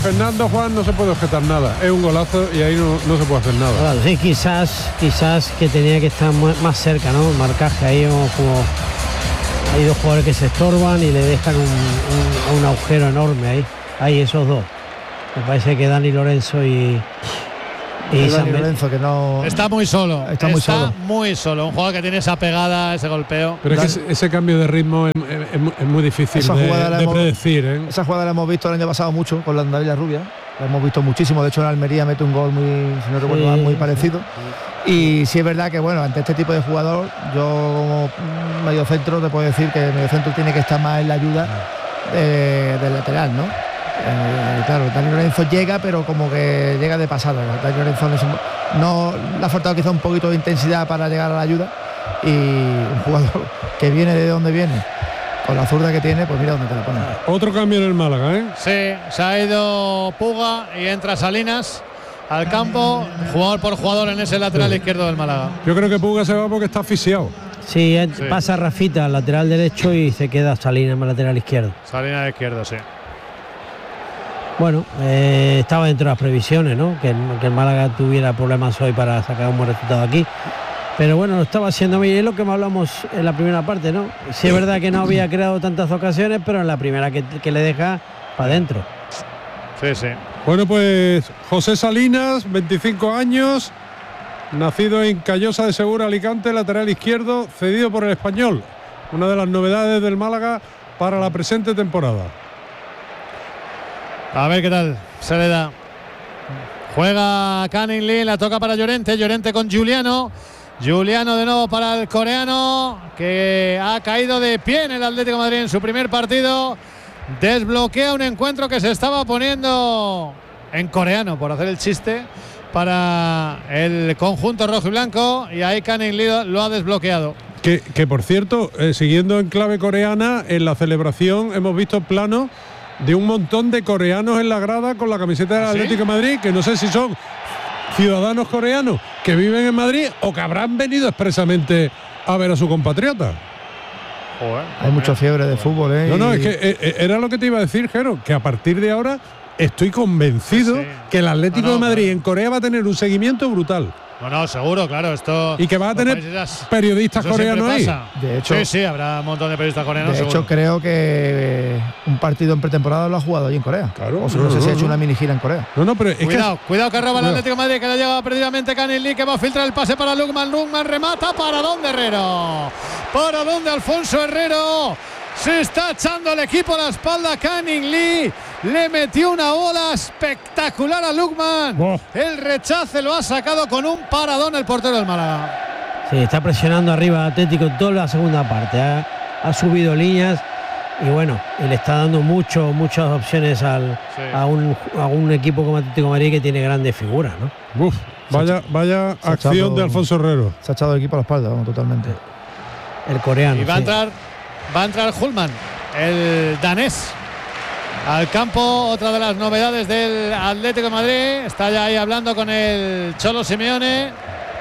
Fernando, Juan, no se puede objetar nada. Es un golazo y ahí no se puede hacer nada. Claro, sí, quizás que tenía que estar más cerca, ¿no? El marcaje ahí como hay dos jugadores que se estorban y le dejan un agujero enorme ahí esos dos. Me parece que Dani Lorenzo y Dani Lorenzo, que no está muy solo. Está muy solo. Un jugador que tiene esa pegada, ese golpeo. Pero es que ese cambio de ritmo es muy difícil de predecir, ¿eh? Esa jugada la hemos visto el año pasado mucho con la Andavilla Rubia. La hemos visto muchísimo. De hecho, en Almería mete un gol si no recuerdo mal, muy parecido. Y sí es verdad que, bueno, ante este tipo de jugador, yo como mediocentro te puedo decir que el mediocentro tiene que estar más en la ayuda del lateral, ¿no? Claro, Dani Lorenzo llega, pero como que llega de pasada. Dani Lorenzo no le ha faltado quizá un poquito de intensidad para llegar a la ayuda, y un jugador que viene de donde viene, con la zurda que tiene, pues mira dónde te la pone. Otro cambio en el Málaga, ¿eh? Sí, se ha ido Puga y entra Salinas al campo, jugador por jugador en ese lateral izquierdo del Málaga. Yo creo que Puga se va porque está asfixiado. Sí, pasa Rafita al lateral derecho y se queda Salinas en el lateral izquierdo. Salinas izquierdo, sí. Bueno, estaba dentro de las previsiones, ¿no? Que el Málaga tuviera problemas hoy para sacar un buen resultado aquí. Pero bueno, lo estaba haciendo bien, es lo que me hablamos en la primera parte, ¿no? Sí es verdad que no había creado tantas ocasiones, pero en la primera que le deja para adentro. Sí. Bueno, pues José Salinas, 25 años, nacido en Callosa de Segura, Alicante, lateral izquierdo, cedido por el Español. Una de las novedades del Málaga para la presente temporada. A ver qué tal se le da. Juega Canning Lee, la toca para Llorente con Giuliano. Giuliano de nuevo para el coreano, que ha caído de pie en el Atlético de Madrid en su primer partido. Desbloquea un encuentro que se estaba poniendo en coreano, por hacer el chiste, para el conjunto rojo y blanco, y ahí Canning Lee lo ha desbloqueado. Que por cierto, siguiendo en clave coreana, en la celebración hemos visto plano de un montón de coreanos en la grada con la camiseta del Atlético de Madrid, que no sé si son ciudadanos coreanos que viven en Madrid o que habrán venido expresamente a ver a su compatriota. Hay mucha fiebre de fútbol, ¿eh? No, es que era lo que te iba a decir, Jero, que a partir de ahora estoy convencido que el Atlético de Madrid en Corea va a tener un seguimiento brutal. No, seguro, claro, esto. Y que va a tener periodistas coreanos ahí. De hecho, sí, habrá un montón de periodistas coreanos. De hecho, creo que un partido en pretemporada lo ha jugado allí en Corea. Claro. O no sé si ha hecho una mini gira en Corea. Pero cuidado que roba el Atlético de Madrid, que la lleva perdidamente Canning Lee, que va a filtrar el pase para Lukman. Lukman remata. ¿Para dónde, Herrero? ¿Para dónde, Alfonso Herrero? Se está echando el equipo a la espalda Canning Lee. Le metió una bola espectacular a Lukman. El rechace lo ha sacado con un paradón el portero del Málaga. Sí, está presionando arriba Atlético toda la segunda parte. Ha subido líneas y bueno, y le está dando muchas opciones a un equipo como Atlético de Madrid, que tiene grandes figuras, ¿no? Vaya acción de Alfonso Herrero. Se ha echado el equipo a la espalda, totalmente. El coreano. Y va a entrar Hulman, el danés, al campo. Otra de las novedades del Atlético de Madrid. Está ya ahí hablando con el Cholo Simeone,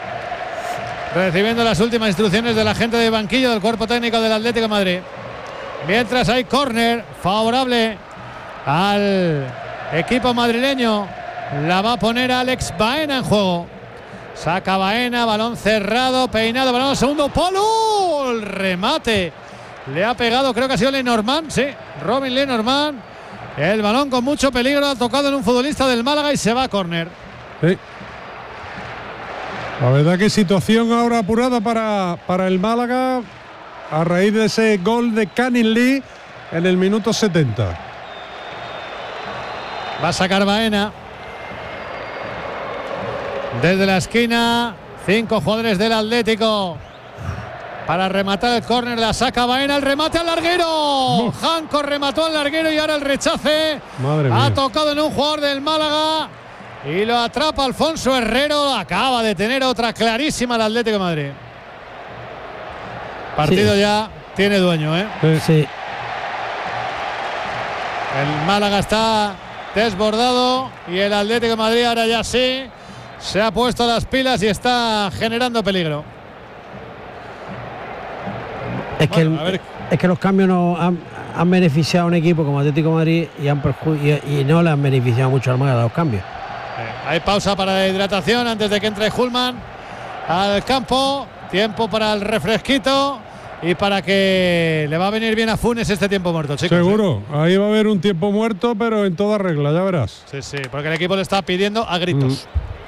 recibiendo las últimas instrucciones de la gente de banquillo del cuerpo técnico del Atlético de Madrid. Mientras hay córner favorable al equipo madrileño, la va a poner Alex Baena en juego. Saca Baena, balón cerrado, peinado, balón segundo polo, el remate. Le ha pegado, creo que ha sido Lenormand, sí, Robin Lenormand. El balón con mucho peligro, ha tocado en un futbolista del Málaga y se va a córner. Sí. La verdad que situación ahora apurada para el Málaga a raíz de ese gol de Canning Lee en el minuto 70. Va a sacar Baena. Desde la esquina, 5 jugadores del Atlético para rematar el córner. La saca Baena, el remate al larguero. Janco remató al larguero y ahora el rechace. Madre mía. Ha tocado en un jugador del Málaga y lo atrapa Alfonso Herrero. Acaba de tener otra clarísima el Atlético de Madrid. Partido ya tiene dueño, ¿eh? Sí. El Málaga está desbordado y el Atlético de Madrid ahora ya sí se ha puesto las pilas y está generando peligro. Es que los cambios han beneficiado a un equipo como Atlético de Madrid y no le han beneficiado mucho al Málaga los cambios. Hay pausa para la hidratación antes de que entre Hulman al campo. Tiempo para el refresquito y para que le va a venir bien a Funes este tiempo muerto, chicos. Seguro, ahí va a haber un tiempo muerto, pero en toda regla, ya verás. Sí, sí, porque el equipo le está pidiendo a gritos.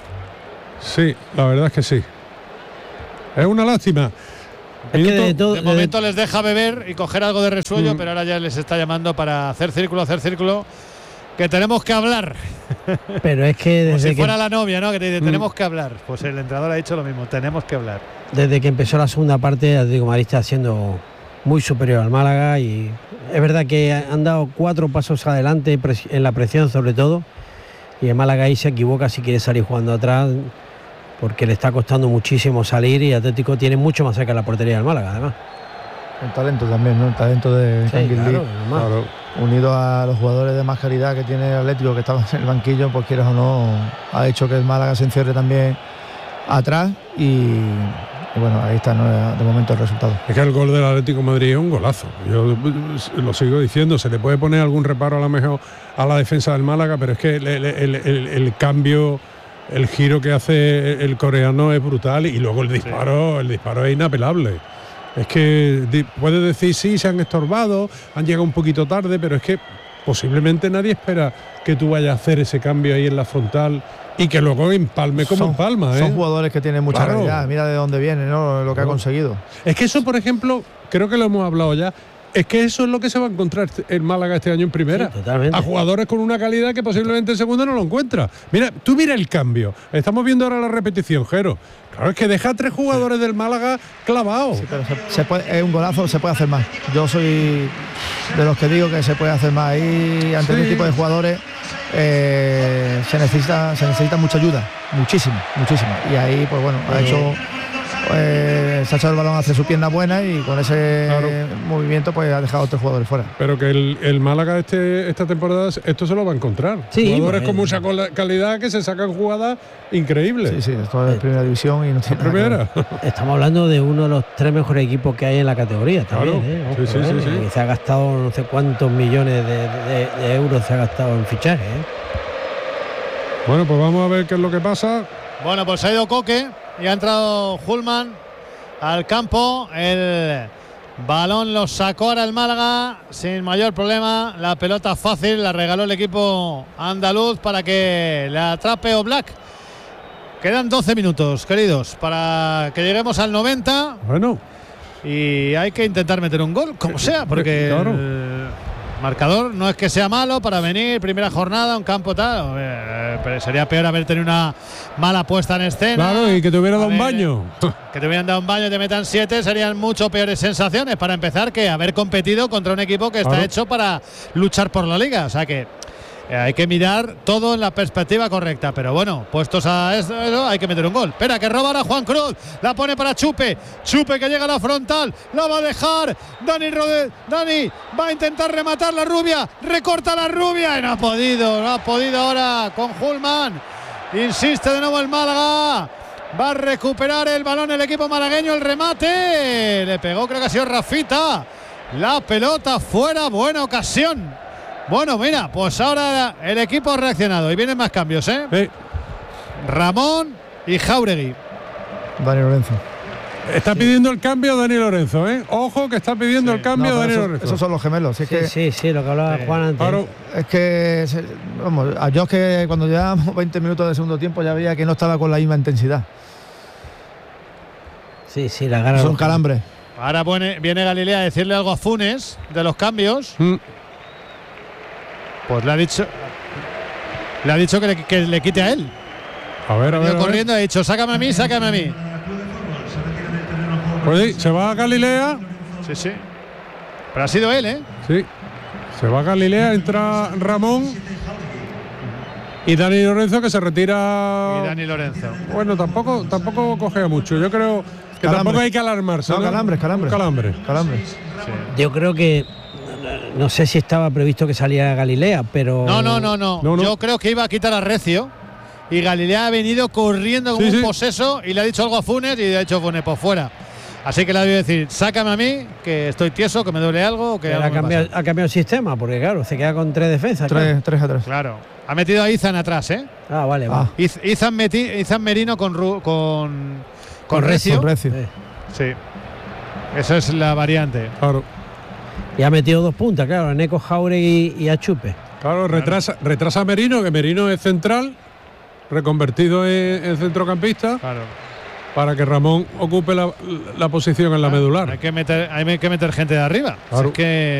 Sí, la verdad es que sí. Es una lástima. Es que de momento les deja beber y coger algo de resuello, pero ahora ya les está llamando para hacer círculo, que tenemos que hablar. Pero es que desde como si fuera que la novia, ¿no? Que te dice, tenemos que hablar. Pues el entrenador ha dicho lo mismo, tenemos que hablar. Desde que empezó la segunda parte, el Atlético de Madrid está siendo muy superior al Málaga y es verdad que han dado 4 pasos adelante en la presión sobre todo, y el Málaga ahí se equivoca si quiere salir jugando atrás, porque le está costando muchísimo salir y Atlético tiene mucho más cerca la portería del Málaga, además. El talento también, ¿no? El talento de claro, unido a los jugadores de más calidad que tiene el Atlético, que estaban en el banquillo, pues quieras o no, ha hecho que el Málaga se encierre también atrás y bueno, ahí está, ¿no? De momento el resultado. Es que el gol del Atlético de Madrid es un golazo. Yo lo sigo diciendo, se le puede poner algún reparo a lo mejor a la defensa del Málaga, pero es que el cambio, el giro que hace el coreano es brutal y luego el disparo es inapelable. Es que puedes decir sí, se han estorbado, han llegado un poquito tarde, pero es que posiblemente nadie espera que tú vayas a hacer ese cambio ahí en la frontal y que luego empalme como empalma. Son jugadores que tienen mucha calidad, mira de dónde viene, ¿no? Lo que ha conseguido. Es que eso, por ejemplo, creo que lo hemos hablado ya, es que eso es lo que se va a encontrar el Málaga este año en primera. Sí, totalmente. A jugadores con una calidad que posiblemente en segunda no lo encuentra. Mira, tú mira el cambio. Estamos viendo ahora la repetición, Jero. Claro, es que deja 3 jugadores del Málaga clavados. Sí, pero es un golazo, se puede hacer más. Yo soy de los que digo que se puede hacer más. Ahí, ante este tipo de jugadores, se necesita mucha ayuda. Muchísima. Y ahí, pues bueno, ha hecho... se ha echado el balón hacia su pierna buena y con ese movimiento pues ha dejado a 3 jugadores fuera. Pero que el Málaga esta temporada esto se lo va a encontrar. Sí, jugadores con mucha calidad que se sacan jugadas increíbles. Sí, esto es primera división y no tiene primera. Estamos hablando de uno de los 3 mejores equipos que hay en la categoría también. Claro. Sí. Se ha gastado no sé cuántos millones de euros se ha gastado en fichaje. Bueno, pues vamos a ver qué es lo que pasa. Bueno, pues ha ido Coque y ha entrado Hulman al campo. El balón lo sacó ahora el Málaga sin mayor problema. La pelota fácil la regaló el equipo andaluz para que la atrape Oblak. Quedan 12 minutos, queridos, para que lleguemos al 90. Bueno. Y hay que intentar meter un gol, como sea, porque el marcador no es que sea malo para venir, primera jornada, un campo tal. Pero sería peor haber tenido una mala puesta en escena. Claro, y que te hubiera dado un baño. Que te hubieran dado un baño y te metan 7, serían mucho peores sensaciones para empezar que haber competido contra un equipo que está hecho para luchar por la liga. O sea que hay que mirar todo en la perspectiva correcta. Pero bueno, puestos a eso, hay que meter un gol. Espera, que roba ahora Juan Cruz. La pone para Chupe. Chupe que llega a la frontal. La va a dejar. Dani va a intentar rematar la Rubia. Recorta la Rubia. Y no ha podido ahora con Hulman. Insiste de nuevo el Málaga. Va a recuperar el balón el equipo malagueño. El remate. Le pegó, creo que ha sido Rafita. La pelota fuera. Buena ocasión. Bueno, mira, pues ahora el equipo ha reaccionado y vienen más cambios, ¿eh? Sí. Ramón y Jáuregui. Dani Lorenzo. Está pidiendo el cambio Dani Lorenzo, ¿eh? Ojo que está pidiendo el cambio Dani Lorenzo. Esos son los gemelos. Sí, lo que hablaba Juan antes. Claro. Es que, vamos, yo es que cuando llevábamos 20 minutos de segundo tiempo ya veía que no estaba con la misma intensidad. Sí, la gana. Son calambres. Ahora viene Galilea a decirle algo a Funes de los cambios. Pues le ha dicho que le quite a él. A ver. Corriendo, ha dicho, sácame a mí. Pues sí, se va a Galilea. Sí. Pero ha sido él, ¿eh? Sí. Se va a Galilea, entra Ramón. Y Dani Lorenzo que se retira. Y Dani Lorenzo. Bueno, tampoco cogea mucho. Yo creo que tampoco hay que alarmarse. No, calambres. Sí. Yo creo que no sé si estaba previsto que saliera Galilea, pero... No. Yo creo que iba a quitar a Recio y Galilea ha venido corriendo como un poseso y le ha dicho algo a Funes y le ha dicho Funes, pues fuera. Así que le voy a decir, sácame a mí, que estoy tieso, que me duele algo. O que algo ha me cambiado pasa. el sistema, porque claro, se queda con 3 defensas. 3 atrás. Claro. Ha metido a Izan atrás, ¿eh? Ah, vale. Ah. Izan Merino con Recio. Con Recio. Sí. Esa es la variante. Claro. Y ha metido 2 puntas, claro, a Neko Jauregui y a Chupe. Claro, retrasa a Merino, que Merino es central, reconvertido en centrocampista, Claro. para que Ramón ocupe la posición en la medular. Hay que meter gente de arriba. Claro. Es que